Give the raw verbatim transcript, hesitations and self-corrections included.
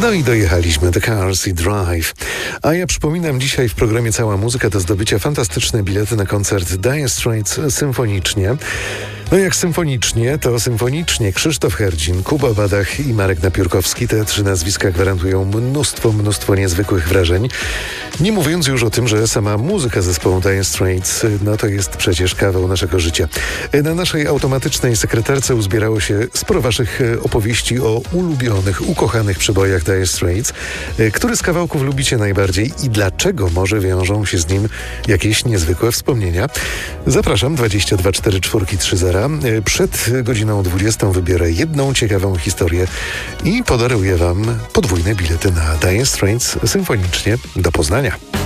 No i dojechaliśmy do Cars i Drive. A ja przypominam, dzisiaj w programie Cała Muzyka do zdobycia fantastyczne bilety na koncert Dire Straits symfonicznie. No jak symfonicznie, to symfonicznie. Krzysztof Herdzin, Kuba Badach i Marek Napiórkowski. Te trzy nazwiska gwarantują mnóstwo, mnóstwo niezwykłych wrażeń. Nie mówiąc już o tym, że sama muzyka zespołu Dire Straits, no to jest przecież kawał naszego życia. Na naszej automatycznej sekretarce uzbierało się sporo waszych opowieści o ulubionych, ukochanych przebojach Dire Straits. Który z kawałków lubicie najbardziej i dlaczego może wiążą się z nim jakieś niezwykłe wspomnienia? Zapraszam, dwadzieścia dwa cztery cztery trzy zero. Przed godziną dwudziestą wybiorę jedną ciekawą historię i podaruję wam podwójne bilety na Dire Straits symfonicznie do Poznania.